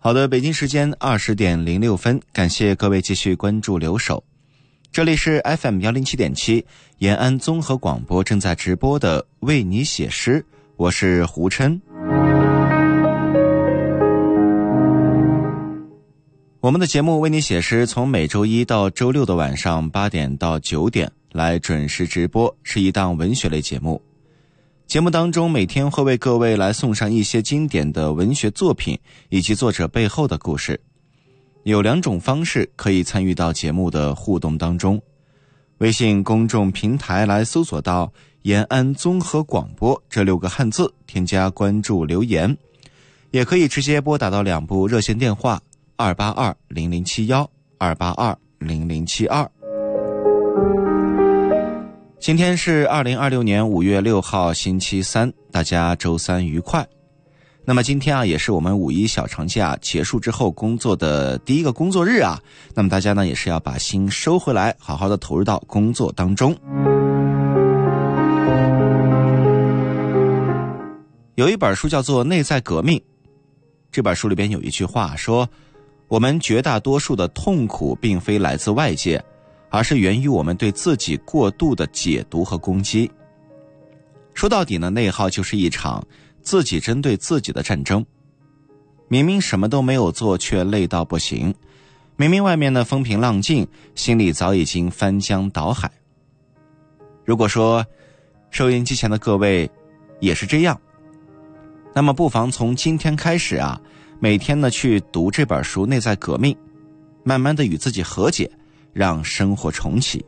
好的，北京时间20:06，感谢各位继续关注留守。这里是 FM107.7 延安综合广播正在直播的为你写诗，我是胡琛。我们的节目为你写诗从每周一到周六的晚上8点到9点来准时直播，是一档文学类节目。节目当中每天会为各位来送上一些经典的文学作品以及作者背后的故事。有2种方式可以参与到节目的互动当中，微信公众平台来搜索到延安综合广播这6个汉字，添加关注留言，也可以直接拨打到2部热线电话2820071 2820072。今天是2026年5月6号星期三，大家周三愉快。那么今天也是我们5一小长假结束之后工作的第一个工作日啊，那么大家呢也是要把心收回来，好好的投入到工作当中。有一本书叫做《内在革命》，这本书里边有一句话说，我们绝大多数的痛苦并非来自外界，而是源于我们对自己过度的解读和攻击。说到底呢，内耗就是一场自己针对自己的战争。明明什么都没有做，却累到不行；明明外面呢风平浪静，心里早已经翻江倒海。如果说收音机前的各位也是这样，那么不妨从今天开始啊，每天呢去读这本书《内在革命》，慢慢的与自己和解，让生活重启。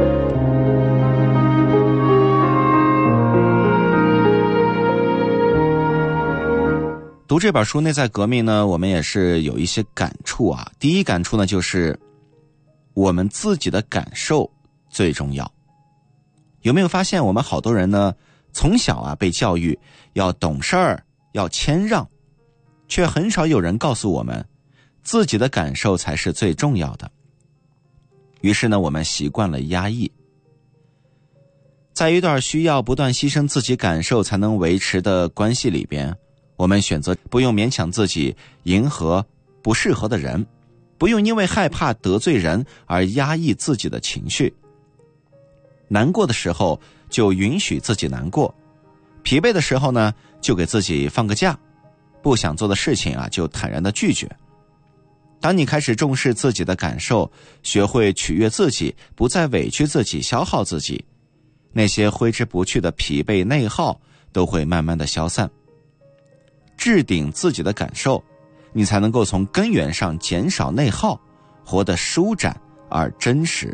读这本书《内在革命》呢，我们也是有一些感触啊。第一感触呢，就是我们自己的感受最重要。有没有发现我们好多人呢，从小啊被教育要懂事儿，要谦让，却很少有人告诉我们，自己的感受才是最重要的。于是呢，我们习惯了压抑。在一段需要不断牺牲自己感受才能维持的关系里边，我们选择不用勉强自己迎合不适合的人，不用因为害怕得罪人而压抑自己的情绪。难过的时候就允许自己难过，疲惫的时候呢，就给自己放个假，不想做的事情啊，就坦然的拒绝。当你开始重视自己的感受，学会取悦自己，不再委屈自己、消耗自己，那些挥之不去的疲惫内耗都会慢慢的消散。置顶自己的感受，你才能够从根源上减少内耗，活得舒展而真实。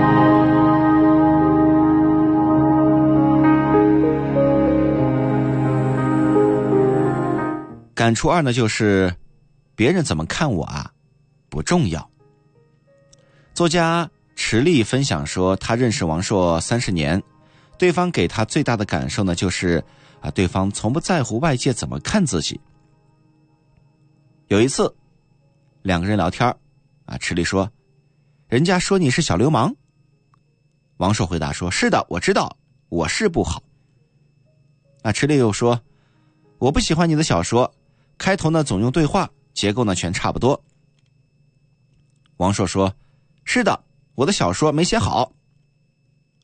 感触2呢，就是别人怎么看我啊不重要。作家池莉分享说，他认识王朔30年，对方给他最大的感受呢，就是对方从不在乎外界怎么看自己。有一次2个人聊天池莉说，人家说你是小流氓。王朔回答说，是的，我知道我是不好。池莉又说，我不喜欢你的小说，开头呢总用对话，结构呢全差不多。王朔说，是的，我的小说没写好。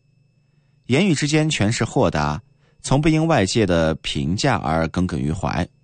言语之间全是豁达，从不因外界的评价而耿耿于怀。